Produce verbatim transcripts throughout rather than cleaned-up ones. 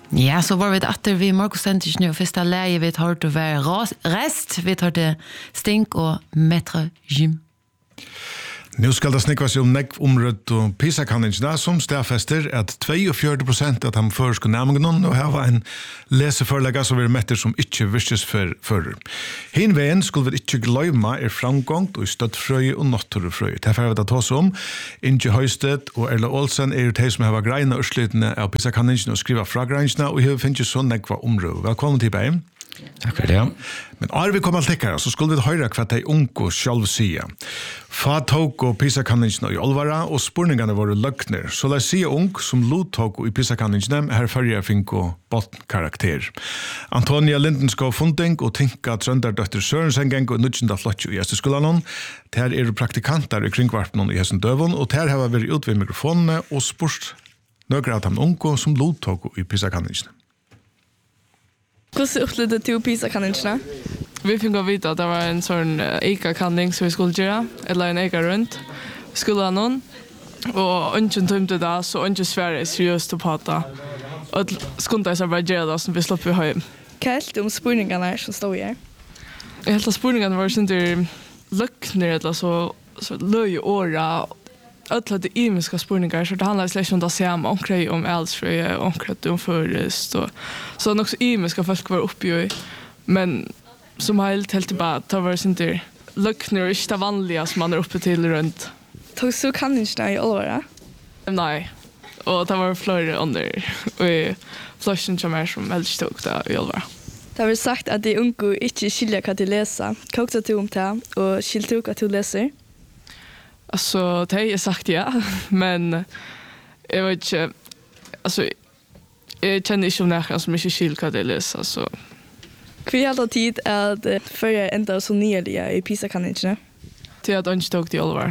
Ja, så var vi atter vi Markus Stentis nu första läge vi tar det vara rest vi tar det stink och Maître Gym. Nu skal det snikva seg om nekv omrødt og PISA-kanningsna som stedfester at fyrtio prosent av de førske nærmengene og her var en leseførlegger som vi metter som ikke vistes for fører. Hin veien skulle vi ikke gløyma er framgångt og støttfrøye og naturfrøye. Derfor har vi tatt oss om Inge Høystedt og Erla Olsen er de som har greina og slutene av PISA-kanningsna og skriva fra greinsna og her finnes så nekva omrød. Velkommen til Beim. Takk for det. Men er vi kommer til her, så skulle vi høre hva de unge selv sier. Fa tog og PISA-kanningsene i Olvara, og spurningene var løgner. Så la oss si ung som lot tog i PISA-kanningsene, her fører jeg fink og bottenkarakter. Antonia Lindenskov Funding og Tinka Trønderdøtter Sørensengang og Nudgjenda Flotjo i Gjesteskolen. Der er praktikanter i kringvarpen i Hessen Døvon, og der har vi vært ut ved mikrofonene og spurt noen av de unge som lot tog i PISA-kanningsene. Hvordan opplevde du PISA-kanningsene? Vi fikk å vite at det var en sånn eika-kanning som vi skulle gjøre, eller en eika rundt. Vi skulle ha noen, og ønsken tømte det, så ønsken svære seriøst å prate. Og skundet jeg så bare gjøre det, som vi slapp i høy. Hva er det om spurningene som stod her? Jeg helt av spurningene var sånn til løkner, eller så, så løy åra, ödla det imiska spurningar så det handlar släkt om det samma omkring om äldsfröje omkring om förrest och så också imiska folk var uppe i men som helt helt bara tar var sin där lökner är det vanliga som man är uppe till runt. Tog så kan inte i allvara? Nej. Och det var fler under och flashen som är som helst tog det i allvara. Det har sagt att de unga inte skiljer kan till läsa. Kokta till om det och skiljer till att du läser. Alltså det har jag sagt ja, men jag vet inte, alltså jag känner inte om det som inte skiljer det läsa, så. Hur är det tid att förra ända så nyliga i PISA-kanningsna? Det är att jag inte tog det i allvar.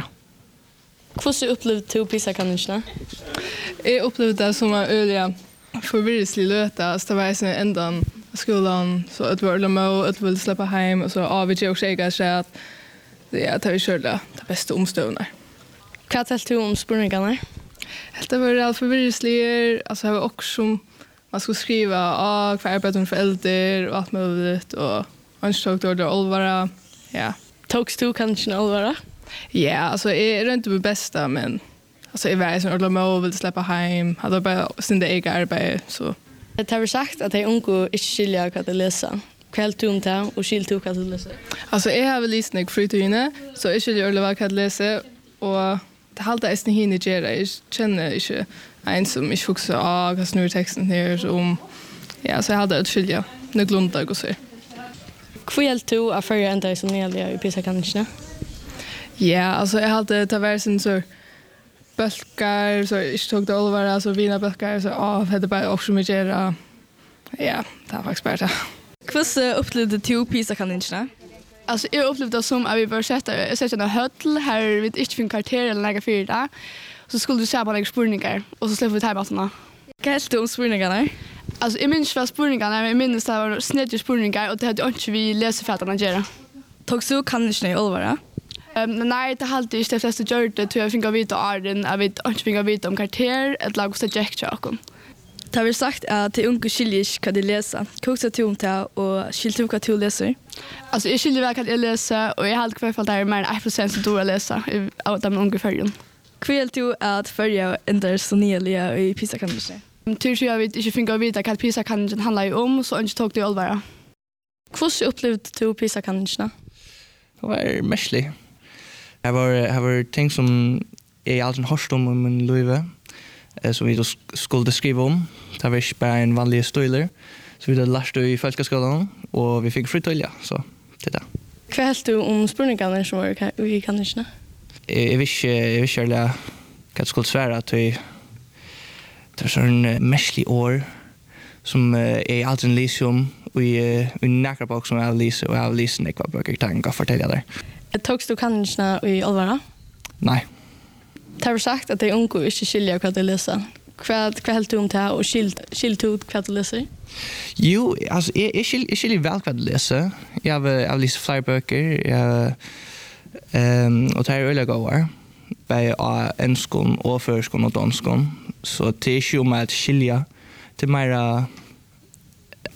Hur upplevde du PISA-kanningsna? Jag upplevde det som en öliga förvirrelslig löta. Det var en ända av skolan, så att vi var med och att vi ville släppa hem, och så av och till och säga att det är att vi körde det bästa omstövna. Vad tänkte du om spurningarna? Det var allt förvirrelsligt. Alltså det var också som man skulle skriva ah, vad arbetar med föräldrar och allt möjligt. Och ansåg då det allvara. Ja. Togst du kanske allvara? Ja, alltså jag är inte det bästa, men alltså jag var som ordentligt med och ville släppa hem. Hade bara sin egen arbete. Så. Det har sagt att de unga inte skiljer vad de läser. Kväll du om det och skil du vad du läser? Alltså jag har väl läst några fritidene, så jag skiljer alla vad jag läser. Och det halta är inte hinner göra. Jag känner inte en som inte fokuserar ah, vad snur texten här om. Ja, så jag hade ett skilja. Nu glömde jag att se. Kväll du att förra ända som nyliga i PISA-kanningsna? Ja, alltså jag hade det var sen så bölkar, så jag tog det allvar, så vina bölkar, så ah, det hade bara också mycket göra. Ja, det var faktiskt bara det. Hur upplevde du PISA-kanningsna? Alltså jag upplevde det som att vi bör sätta jag sätter en höll här vi inte fin kvarter eller lägga för det. Så skulle du se på några spurningar och så släpper vi timeouterna. Vad är det om spurningarna? Alltså jag minns vad spurningarna, men jag minns det var snedde spurningar och det hade inte vi läsefärdarna att göra. Tog så kan inte i allvara? Um, nej, det har alltid de flesta gjort det till jag fick vita arden, jag vet inte fick vita om kvarter, ett lag och subject chakom. Det har vi sagt att de unga skiljer inte vad de läser. Koksa till om det och skiljer vad du läser? Alltså jag skiljer vad jag läser och jag har i alla fall där mer än ett procent som du läser av de unga färgen. Kväll du att följa ändra så nyliga i PISA-kanningsna? Tur jag vet inte fick vita vad PISA-kanningsna handlar om, så inte tog det allvara. Hur upplevde du PISA-kanningsna? Det var märkligt. Det var, det var ting som jag alltid har hört om i min liv. Som vi då skulle skriva om. Det var inte bara en vanlig stoiler. Så vi hade lärt det i Fölkaskolan och vi fick fritölja. Så det är det. Vad helt du om spurningarna som var i kanningsna? Jag visste inte vad jag skulle svära att vi det var sån märklig år som är alltid läser om och i näkra bok som jag läser och jag läser näkva böcker jag kan fortälja där. Togst du kanningsna i allvara? Nej. Det har sagt att de unga inte skiljer vad de läser. Vad helt du om det och skilt ut vad du läser? Jo, alltså jag, jag, skil, jag skiljer väl vad du läser. Jag har, jag har läst flera böcker. Jag, um, och det här är öliga gåvar. Både av enskon och förskon och danskon. Så det är ju om att skilja. Det är mer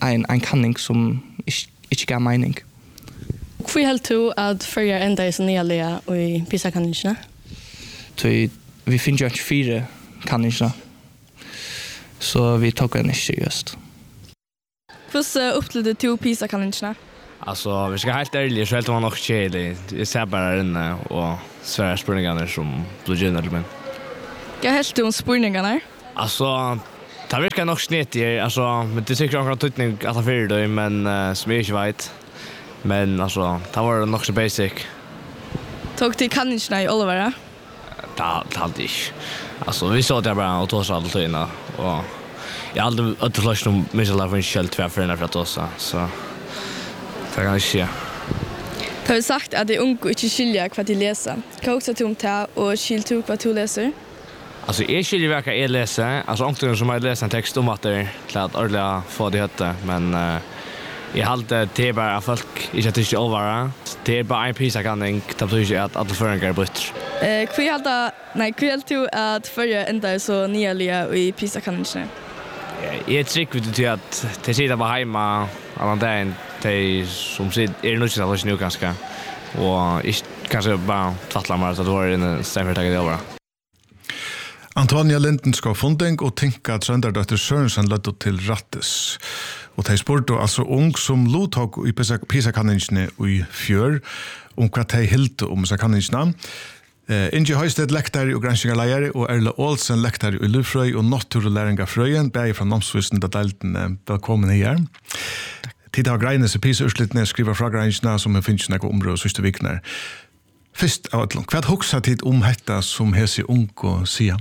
en, en kanning som ikke, ikke gav mening. Hvor helt du at førje enda i så nylige og i PISA-kanningene? Vi finner jo ikke fire kanningene, så vi tok den ikke seriøst. Hvordan upplevde du PISA-kanningene? Alltså, vi ska helt ärligt, så helt man nog kedlig. Jag ser bara här inne och svära spurningarna som blir gynnar till mig. Jag helt du om spurningarna? Alltså, det verkar nog snittigt. Alltså, men det tycker jag kan tutning att ha för det, men uh, som jag inte vet. Men alltså, det var nog så basic. Tog till kanningene i Olvara? Det det hade inte. Alltså, vi såg det bara och tog så allt innan och jag hade inte flash om mig alla för själv två för för att ossa så det kan ske. Du har sagt att det är unga inte skilja vad de läser. Kan också ta om det och skilja till vad du läser? Alltså, jag skiljer verkar jag läser. Alltså, ångtiden som jag läser en text om att det till att ordentligt få det hette. Men uh, jag hade det bara att folk inte att det inte övervara. Det är bara en PISA-kanning. Det betyder inte att alla föreningar är bort. Eh, Kvi halda, nej, kvi helt du att förra ända så nyliga i PISA-kanningene? Jag tycker vet du att det sitter bara hemma alla dagen de som sitter är nog inte nu ganska och ich kanske bara tvattla mer så då är det en stämmer det över. Antonia Lindenskov Funding og Tinka Trønderdøtter Sørensen ledde til Rattes. Og de spurte altså ung som lottok i PISA-kanningene i fjør om hva de hilte om PISA-kanningene. Uh, Ingi Høystedt lektar og granskningarleier og Erle Olsen lektar i Lufrøy og naturlæring av Frøyen, begge fra Namsvisten da delten. Velkommen her. Tid har greiene seg PISA-urslittene skriver fra granskningarna som er finnes noen områder siste vikene. Først av et langt, hva hoksa tid om dette som hese ung og sier?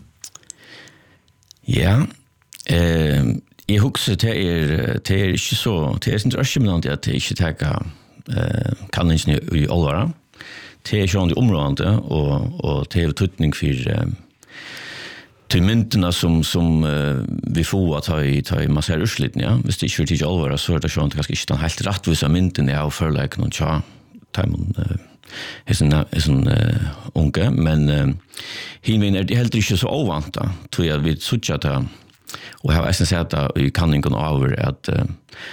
Ja, eh, jeg husker det er, det er ikke så, det er ikke så at jeg ikke tenker eh, kanningene i Olvara. Det er sånn i området, og, og det er tøtning for eh, til myndene som, som eh, vi får at ta i, ta i masse ursliten, ja. Hvis det ikke er til Olvara, så er det sånn at kanskje ikke den helt rettvise myndene av førleik noen tja, ta i mun, eh, er sånn, er sånn uh, unge, men uh, hinvin er det helt ikke så ovant da, tror jeg vi suttet da, og jeg har eisen sett da i kanningen over at uh,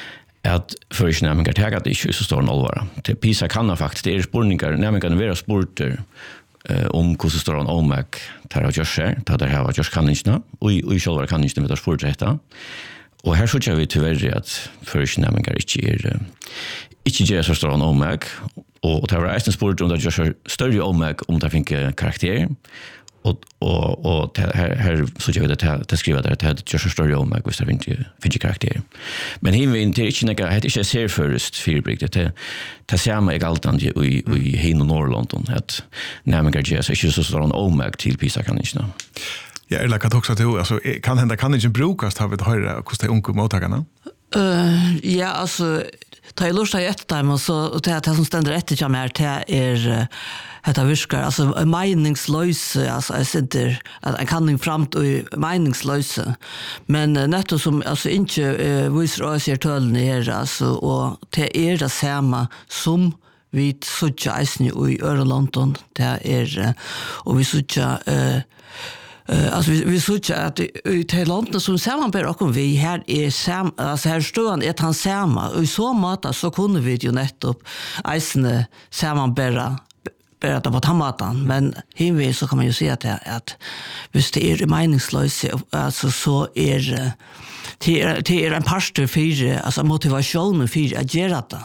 at for ikke nærmengar teg at det ikke er så stor en alvara. Til PISA kan det faktisk, det er spurningar, nærmengar være spurter uh, om hvordan står en omvek til å gjøre seg, til å gjøre gjøre kanningene, og i, og i sjølvare kanningene vi tar spurter etter. Og her suttet vi tilverre at for ikke nærmengar ikke er uh, ikke gjør så stor en omvek, og det var eisen spurt om det gjør så større omveg om det finner karakter, og, og, og her, her så gjør vi det til å skrive det, det gjør så større omveg hvis det finner, finner karakter. Men himmelen, det er ikke noe, det er ikke serførest firebrygd, det er samme jeg alltid i, i Hin og Nord-London, at nærmengar gjør så ikke så stor en omveg til PISA-kanningene. Ja, eller kan du også til, altså, kan hende kan ikke brukast, har vi det høyre, hvordan det er unge mottakarna? Uh, ja, altså, ta i lust i ett time, så det, det som stender etter kommer her, det er dette uh, virker, altså meningsløse, altså jeg sitter, at jeg kan ikke frem til meningsløse, men uh, nettopp som, altså ikke uh, viser oss i tølene her, altså, og det er det samme som vi sutja eisen i Øre-London, det er, uh, og vi sutja uh, Uh, alltså vi vi såg att i Thailand som sammanber och vi här är sam alltså här står är han samma och i så mata så kunde vi ju nettopp eisne sammanbära bara på tamatan men hemve så kan man ju se att att visst det är meningslöst alltså så är det är det är en pastor för alltså motivation för att göra det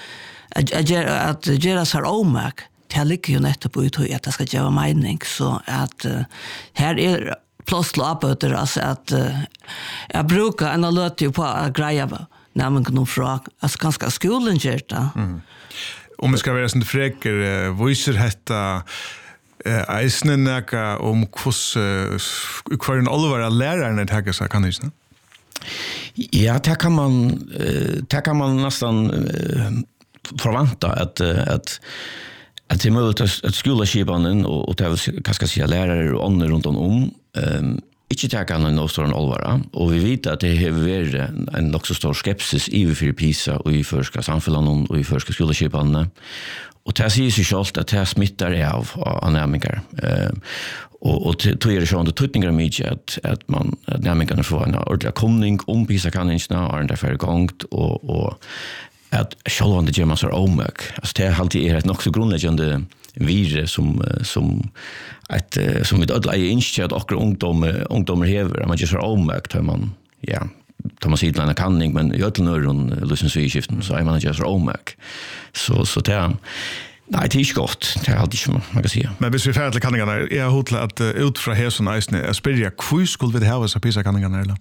att göra att göra så här omak. Det ligger jo nettopp ut i at det skal gjøre mening, så at uh, her er plass til oppøter, altså at uh, jeg bruker en løte på å greie nærmere noen fra, altså ganske skolen gjør det. Mm. Om vi skal være sånn freker, uh, viser dette uh, eisene nækka om hvordan uh, hver en alvor av lærerne tenker seg, kan du ikke? Ja, det kan man, uh, det kan man nesten uh, forvente at, uh, at att det är möjligt att skolaskipanen och, och det är kanske säga lärare och andra runt om um, inte ta kan någon stor allvara och vi vet att det har varit en också stor skepsis i för PISA och i förska samhällen och i förska skolaskipanen och det säger sig självt att det smittar av anämningar uh, Och och tror jag det så att tutningar mycket att att man att nämligen kan få en ordentlig kunning om PISA-kanningarna och därför gångt och och att själva det gör man så omök. Alltså det är alltid är ett nog så grundläggande virus som som att som vi alla är inställt och ungdom ungdomar häver man gör så omök tar man ja tar man sidan en kanning men i alla nörron lyssnar så i skiften så är man gör så omök. Så så det nej, det är inte gott. Det är alltid som man kan säga. Men hvis vi er ferdig til kanningarna, er jeg hodlet at uh, ut fra hæsen og eisene, jeg spør jeg, hvor skulle vi ha disse PISA-kanningarna, eller?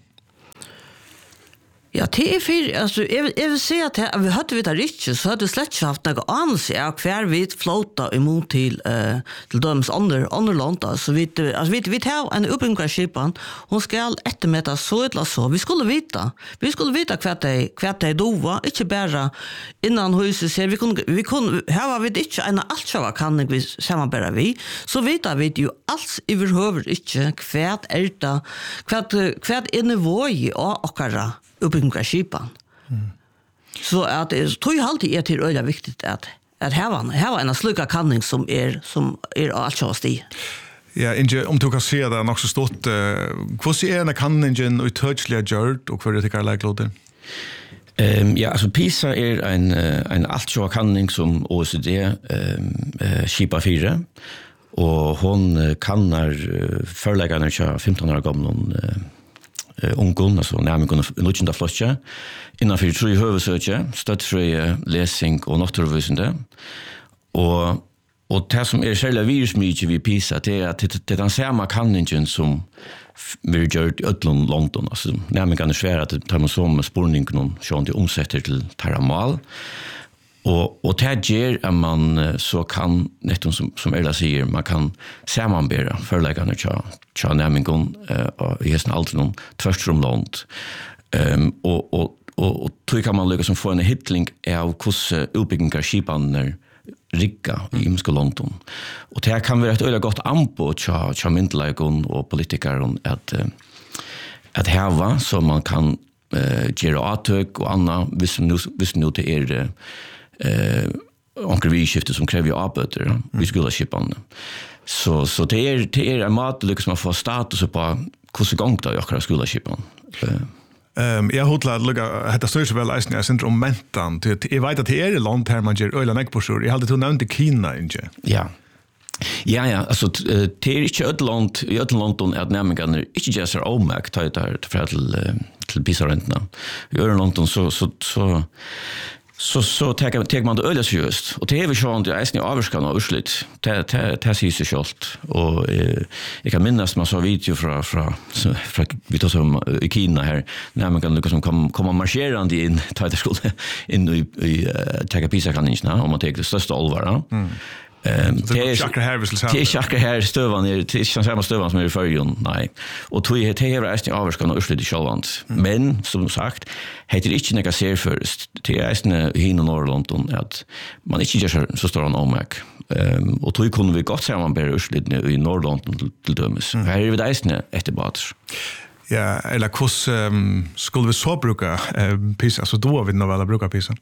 Ja, det är för alltså jag vill, jag vill säga att vi hade vi där inte så hade slett inte haft något ans jag kvar vid flota emot till eh till döms andra andra land alltså vi alltså vi vi har en uppbyggnadsskipan hon ska eftermäta så eller så vi skulle veta vi skulle veta kvart det kvart det då var inte bara innan huset ser vi kunde vi kunde här var vi inte en allsjava kan vi samma bara vi så vet vi ju alls överhuvud inte kvart älta kvart kvart inne voj och akara uppbyggnadsskipan. Mm. Så att det tror jag alltid är till öliga viktigt att att här var här var en sluka kanning som är som är alltjast i. Ja, inte om du kan se det också stått hur ser en kanningen och touchliga gjort och för det tycker jag lägger Ehm ja, alltså PISA är en en alltjå kanning som O E C D ehm uh, skipa fyra och hon kannar uh, förläggarna tjugo femton år gamla uh, Uh, ungdom, alltså närmare nuttjända flotja, innanför tre huvudsuttje, stödfri läsning och naturvisande. Och, och det som är själva virusmycket vid PISA, det är att det, det är den samma kanningen som vi gör i Ötlund, London. Alltså närmare kan det svära att tar man som spårningen och så det omsätter till terramal. Och och det ger att man så kan netton som som Ella säger man kan sammanbära förläggarna tja tja nämligen eh och i hästen allt någon tvärtom långt. Ehm och och och och tror kan man lyckas som få en hitling av hur uppbyggnaden skipan rigga i London. Och det kan vara ett öle gott ampo tja tja myndlägon och politiker att att häva så man kan eh göra attök och andra visst nu visst nu det är eh onkel vi skifte som kräver ju arbete mm. vi skulle skipan så så det är det är en mat liksom man får status på hur så gångt jag kan skulle skipan ehm jag hotla lugga heter så väl isen jag syndrom mentan till jag vet att det är land här man gör öla näck på så jag hade till nämnt Kina inte ja ja ja alltså det är inte ett land i ett land och att nämligen inte just så omakt tar det för till till bisarentna gör en land så så så Så så tar tar man det öliga seriöst och det är vi ju inte ens ni avskan och urslut det det det ser sig självt och eh, jag kan minnas man så video från från från vi tar som i Kina här när man kan liksom komma komma marscherande in ta det skulle in i i ta PISA kan inte om man tar det största allvar. Mm. Ehm det är chakra här vill säga. Det är chakra här stövan är det är samma stövan som är för ju nej. Och tror jag det är resten avskan och urslut i självant. Men som sagt heter det inte några ser först till resten hin och Norrland att man inte gör så stor en omök. Ehm och tror kunde vi gott säga man ber urslut i Norrland till dömes. Här är det resten efter bad. Ja, eller hur um, skulle vi så bruka uh, PISA så då vi nog väl bruka PISA.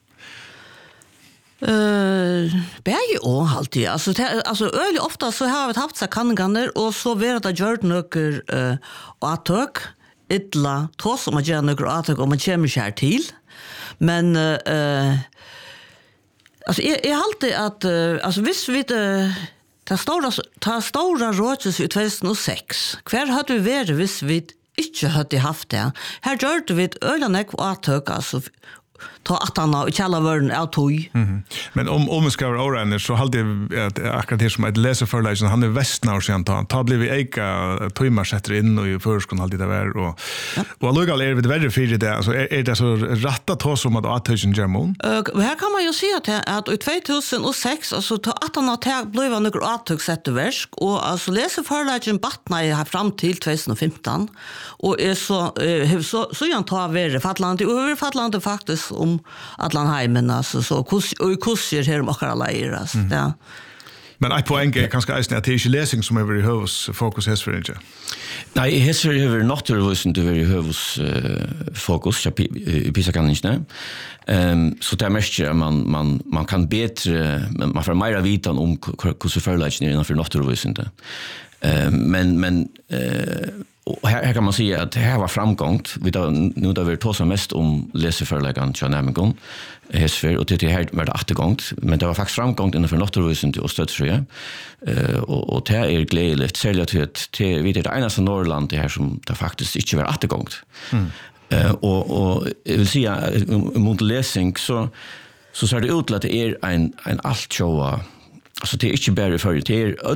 Eh, uh, bäge och alltid. Alltså te, alltså öle ofta så har vi haft så kanningar och så ver det gjort nöker eh attök illa trots som man gör nöker attök om man kommer här till. Men eh uh, alltså är är alltid att uh, alltså visst vi det ta stora ta stora rådses i tjugohundrasex. Kvar hade vi varit visst vi inte hade haft det. Här gjorde vi ett öle och attök alltså ta attarna och källa världen av tog. Mm. Men om om ska vara orange så hade jag akkurat det som ett läseförlägg han är västnår sen ta ta blir vi eka timmar sätter in och i förskon alltid det var och ja. Och logal är det väldigt för det alltså är, är det så rätta ta som att attention germon. Eh här kan man ju se att att i tjugohundrasex alltså ta attarna tag blev några attök sätter verk och alltså läseförläggen battna i fram till tjugohundrafemton och är så eh, så så jag tar över Fatland över Fatland faktiskt om Atlanheimen alltså så kurs och kurser här om alla läger alltså mm. ja. Men ett poäng är kanske är att det är läsning som över i hus fokus här för inte. Nej, history över naturvisande över i hus fokus i PISA kan inte. Ehm så det mest man man man kan bättre man får mer vita om hur så förläggs ner för naturvisande. Eh, men men eh, och här, här kan man säga att det här var framgångt. Vi då nu då vi tar mest om läseförläggaren John Amigon. Hesfer och det här var det åttegångt, men det var faktiskt framgångt innanför Lotterhusen till Stödsfria. Eh och och det är glädjligt sälja till att det vi det ena som Norrland det här som det faktiskt inte var åttegångt. Mm. Eh och och jag vill säga mot läsning så så ser det ut att det är en en allt show. Alltså det är inte bara för det är öll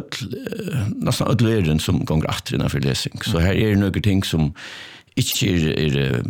nästan öll världen som går rätt innanför läsning. Så här är det några ting som inte är, är